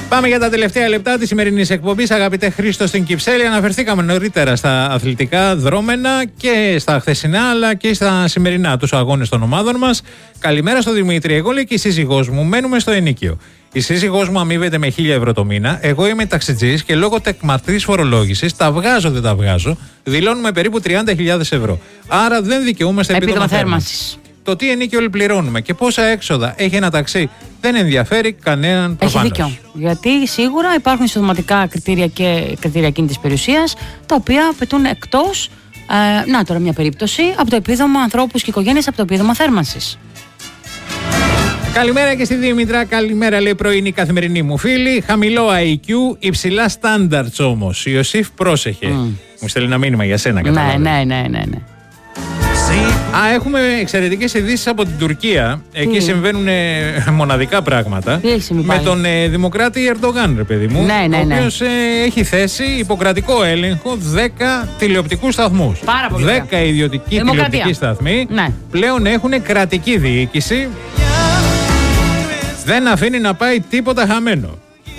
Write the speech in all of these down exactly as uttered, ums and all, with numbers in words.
Πάμε για τα τελευταία λεπτά της σημερινής εκπομπής. Αγαπητέ Χρήστο, στην Κυψέλη αναφερθήκαμε νωρίτερα στα αθλητικά δρόμενα και στα χθεσινά αλλά και στα σημερινά, τους αγώνες των ομάδων μας. Καλημέρα στο Δημήτρη. Εγώ, λέει, και η σύζυγός μου μένουμε στο ενοίκιο. Η σύζυγός μου αμείβεται με χίλια ευρώ το μήνα. Εγώ είμαι ταξιτζής και λόγω τεκμαρτής φορολόγησης, τα βγάζω δεν τα βγάζω, δηλώνουμε περίπου τριάντα χιλιάδες ευρώ. Άρα δεν δικαιούμαστε επίδομα θέρμανσης. Το τι ενίκιο πληρώνουμε και πόσα έξοδα έχει ένα ταξί δεν ενδιαφέρει κανέναν προφανώς. Έχει δίκιο. Γιατί σίγουρα υπάρχουν συστηματικά κριτήρια και κριτήρια κίνητης περιουσίας, τα οποία απαιτούν εκτός, ε, να τώρα μια περίπτωση, από το επίδομα ανθρώπους και οικογένειες, από το επίδομα θέρμανσης. Καλημέρα και στη Δήμητρα. Καλημέρα, λέει, πρωινή καθημερινή μου φίλη. Χαμηλό άι κιου, υψηλά standards όμως. Ιωσήφ, πρόσεχε. Mm. Μου στέλνει ένα μήνυμα για σένα, κατάλαβα. Ναι, ναι, ναι, ναι, ναι. Α, έχουμε εξαιρετικές ειδήσεις από την Τουρκία. Εκεί mm. συμβαίνουν ε, μοναδικά πράγματα. Με τον ε, Δημοκράτη Ερντογάν, ρε παιδί μου. Ναι, ναι, ναι. Ο οποίος ε, έχει θέσει υποκρατικό έλεγχο δέκα τηλεοπτικούς σταθμούς. Πάρα πολύ. δέκα ιδιωτικοί τηλεοπτικοί σταθμοί ναι. πλέον έχουν κρατική διοίκηση. Δεν αφήνει να πάει τίποτα χαμένο.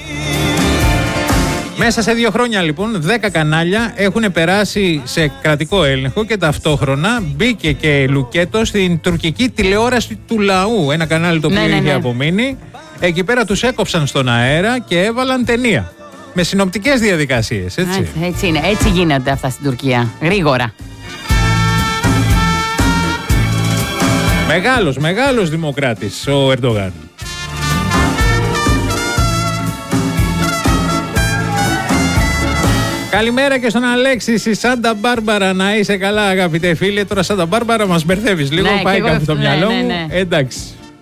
Μέσα σε δύο χρόνια λοιπόν δέκα κανάλια έχουν περάσει σε κρατικό έλεγχο και ταυτόχρονα μπήκε και λουκέτο στην τουρκική τηλεόραση του λαού. Ένα κανάλι το οποίο ναι, ναι, είχε ναι. απομείνει. Εκεί πέρα τους έκοψαν στον αέρα και έβαλαν ταινία. Με συνοπτικές διαδικασίες, έτσι. Έτσι, έτσι είναι. Έτσι γίνονται αυτά στην Τουρκία. Γρήγορα. Μεγάλος, μεγάλος δημοκράτης ο Ερντογάν. Καλημέρα και στον Αλέξη στη Σάντα Μπάρμπαρα. Να είσαι καλά, αγαπητέ φίλε. Τώρα Σάντα Μπάρμπαρα μας μπερδεύεις λίγο. Ναι, πάει κάπου στο ναι, μυαλό ναι, ναι. μου. Εντάξει.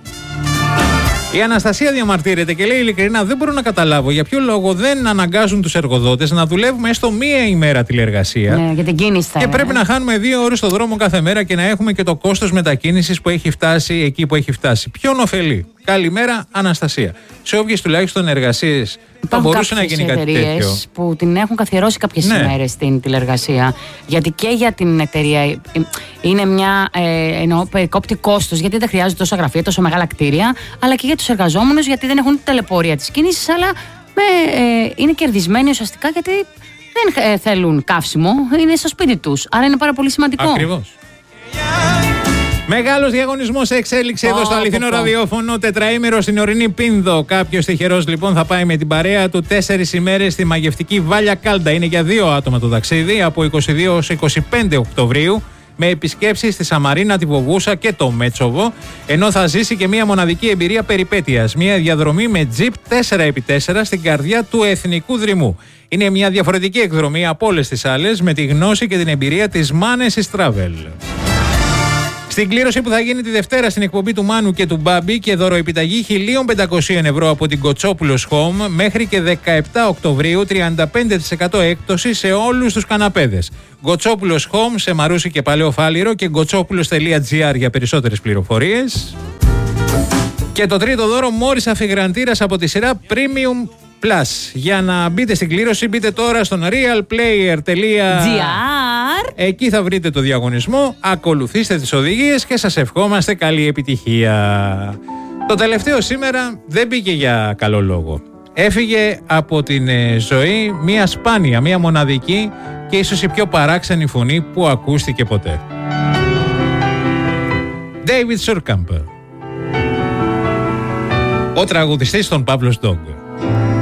Η Αναστασία διαμαρτύρεται και λέει ειλικρινά: δεν μπορώ να καταλάβω για ποιο λόγο δεν αναγκάζουν τους εργοδότες να δουλεύουμε έστω μία ημέρα τηλεργασία. Ναι, για την κίνηση θα και είναι. πρέπει να χάνουμε δύο ώρες στο δρόμο κάθε μέρα και να έχουμε και το κόστος μετακίνησης που έχει φτάσει εκεί που έχει φτάσει. Ποιον ωφελεί? Καλημέρα, Αναστασία. Σε όποιες τουλάχιστον εργασίες θα μπορούσε να γίνει κάτι τέτοιο. Που την έχουν καθιερώσει κάποιες ναι. ημέρες στην τηλεργασία. Γιατί και για την εταιρεία είναι μια ε, εννοώ, περικόπτη κόστος, γιατί δεν χρειάζεται τόσα γραφεία, τόσο μεγάλα κτίρια, αλλά και για τους εργαζόμενους, γιατί δεν έχουν τελεπορία της κίνησης, αλλά με, ε, είναι κερδισμένοι ουσιαστικά γιατί δεν ε, θέλουν καύσιμο, είναι στο σπίτι τους. Άρα είναι πάρα πολύ σημαντικό. Ακριβώς. Μεγάλος διαγωνισμός σε εξέλιξη oh, εδώ στο αληθινό oh, oh. ραδιόφωνο. Τετραήμερο στην ορεινή Πίνδο. Κάποιος τυχερός λοιπόν θα πάει με την παρέα του τέσσερις ημέρες στη μαγευτική Βάλια Κάλντα. Είναι για δύο άτομα το ταξίδι από είκοσι δύο έως είκοσι πέντε Οκτωβρίου. Με επισκέψεις στη Σαμαρίνα, τη Βοβούσα και το Μέτσοβο. Ενώ θα ζήσει και μια μοναδική εμπειρία περιπέτειας. Μια διαδρομή με τζιπ τέσσερα επί τέσσερα στην καρδιά του Εθνικού Δρυμού. Είναι μια διαφορετική εκδρομή από όλες τις άλλες με τη γνώση και την εμπειρία της Manesis Travel. Στην κλήρωση που θα γίνει τη Δευτέρα στην εκπομπή του Μάνου και του Μπάμπη και δωροεπιταγή χίλια πεντακόσια ευρώ από την Κοτσόπουλος Home μέχρι και δεκαεπτά Οκτωβρίου τριάντα πέντε τοις εκατό έκπτωση σε όλους τους καναπέδες. Κοτσόπουλος Home σε Μαρούσι και Παλαιό Φάληρο και κοτσόπουλος τελεία τζι άρ για περισσότερες πληροφορίες. Και το τρίτο δώρο μόρις αφιγραντήρας από τη σειρά Premium Plus. Για να μπείτε στην κλήρωση μπείτε τώρα στον realplayer τελεία τζι άρ. Εκεί θα βρείτε το διαγωνισμό, ακολουθήστε τις οδηγίες και σας ευχόμαστε καλή επιτυχία. Το τελευταίο σήμερα δεν μπήκε για καλό λόγο. Έφυγε από την ζωή μία σπάνια, μία μοναδική και ίσως η πιο παράξενη φωνή που ακούστηκε ποτέ. David Surkamp, ο τραγουδιστής των Pablo's Dog.